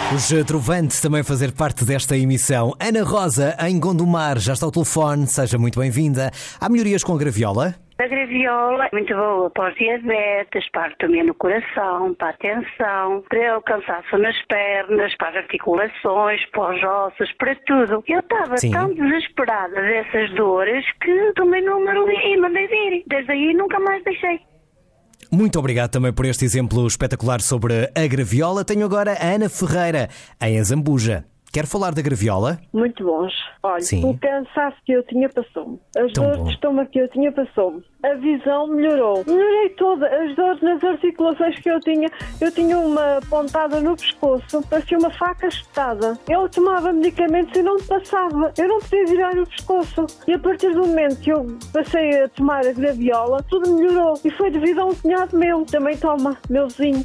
Os Trovantes também fazer parte desta emissão. Ana Rosa, em Gondomar, já está ao telefone. Seja muito bem-vinda. Há melhorias com a graviola? A graviola é muito boa para os diabetes, para a anatomia no coração, para a tensão, para o cansaço nas pernas, para as articulações, para os ossos, para tudo. Eu estava tão desesperada dessas dores que tomei número e mandei vir. Desde aí nunca mais deixei. Muito obrigado também por este exemplo espetacular sobre a graviola. Tenho agora a Ana Ferreira, em Azambuja. Quer falar da graviola? Muito bons. Olha, o cansaço que eu tinha passou-me. As dores de estômago que eu tinha passou-me. A visão melhorou. Melhorei toda. As dores nas articulações que eu tinha uma pontada no pescoço. Parecia uma faca espetada. Eu tomava medicamentos e não passava. Eu não podia virar o pescoço. E a partir do momento que eu passei a tomar a graviola, tudo melhorou. E foi devido a um cunhado meu. Também toma, meu vizinho.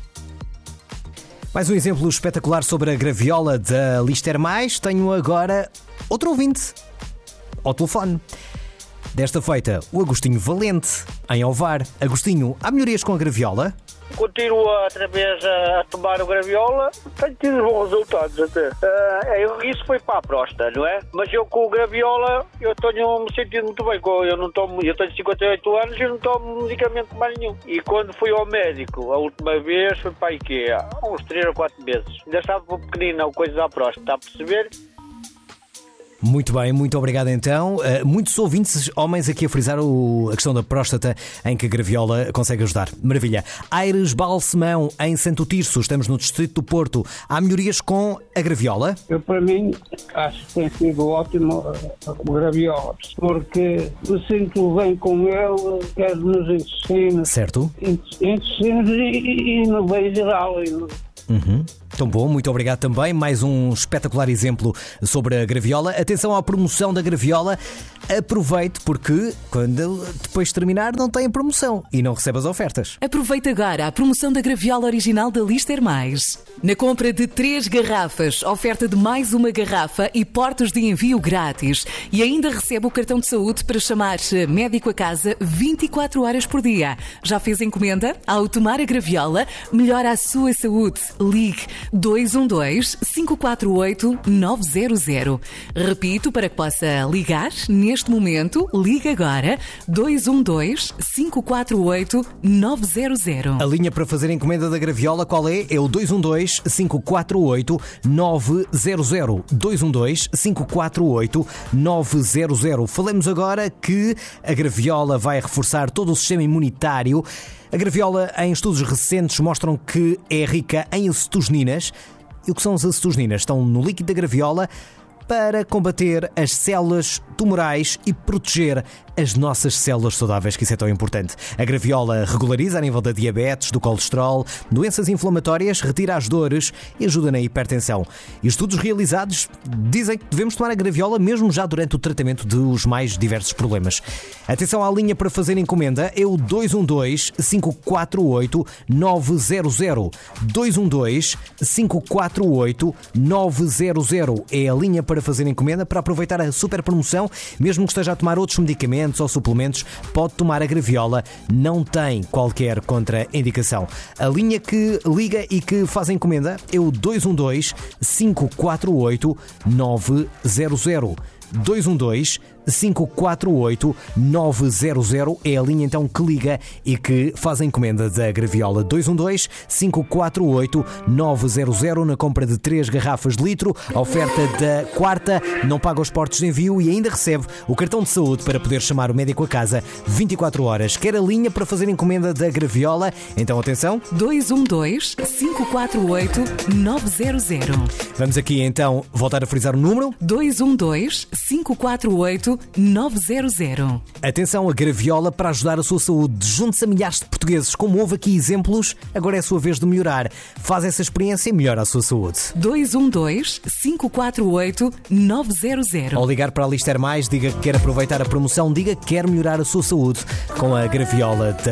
Mais um exemplo espetacular sobre a graviola da Lister Mais. Tenho agora outro ouvinte ao telefone. Desta feita, o Agostinho Valente, em Ovar. Agostinho, há melhorias com a graviola? Continuo outra vez a tomar o graviola, tenho tido bons resultados até. Isso foi para a próstata, não é? Mas eu com o graviola, eu tenho-me sentido muito bem. Eu tenho 58 anos e não tomo medicamento mais nenhum. E quando fui ao médico, a última vez, foi para a IKEA, há uns 3 ou 4 meses. Ainda estava pequenina, coisa da próstata, está a perceber? Muito bem, muito obrigado então. Muitos ouvintes, homens, aqui a frisar a questão da próstata em que a graviola consegue ajudar. Maravilha. Aires Balsemão, em Santo Tirso, estamos no distrito do Porto. Há melhorias com a graviola? Eu, para mim, acho que tem sido ótimo a graviola, porque me sinto bem com ele, quer nos intestinos. Certo. Intestinos e no bem geral. Tão bom, muito obrigado também. Mais um espetacular exemplo sobre a graviola. Atenção à promoção da graviola. Aproveite, porque quando depois de terminar não tem promoção e não recebe as ofertas. Aproveite agora a promoção da graviola original da Lister Mais. Na compra de 3 garrafas, oferta de mais uma garrafa e portos de envio grátis. E ainda recebe o cartão de saúde para chamar médico a casa 24 horas por dia. Já fez encomenda? Ao tomar a graviola, melhora a sua saúde. Ligue 212-548-900. Repito, para que possa ligar neste momento, ligue agora 212-548-900. A linha para fazer encomenda da graviola qual é? É o 212-548-900. 212-548-900. Falamos agora que a graviola vai reforçar todo o sistema imunitário. A graviola, em estudos recentes, mostram que é rica em acetosininas. E o que são as acetosininas? Estão no líquido da graviola para combater as células tumorais e proteger as nossas células saudáveis, que isso é tão importante. A graviola regulariza a nível da diabetes, do colesterol, doenças inflamatórias, retira as dores e ajuda na hipertensão. E estudos realizados dizem que devemos tomar a graviola mesmo já durante o tratamento dos mais diversos problemas. Atenção à linha para fazer encomenda, é o 212-548-900. 212-548-900 é a linha para fazer encomenda, para aproveitar a super promoção. Mesmo que esteja a tomar outros medicamentos ou suplementos, pode tomar a graviola, não tem qualquer contraindicação. A linha que liga e que faz a encomenda é o 212-548-900. 212-548-900 é a linha então que liga e que faz a encomenda da graviola. 212-548-900 na compra de 3 garrafas de litro. A oferta da quarta, não paga os portos de envio e ainda recebe o cartão de saúde para poder chamar o médico a casa 24 horas. Quer a linha para fazer a encomenda da graviola? Então atenção. 212-548-900. Vamos aqui então voltar a frisar o número. 212-548-900. Atenção, a graviola para ajudar a sua saúde. Junte-se a milhares de portugueses. Como houve aqui exemplos, agora é a sua vez de melhorar. Faz essa experiência e melhora a sua saúde. 212-548-900. Ao ligar para a Lister Mais, diga que quer aproveitar a promoção, diga que quer melhorar a sua saúde com a graviola da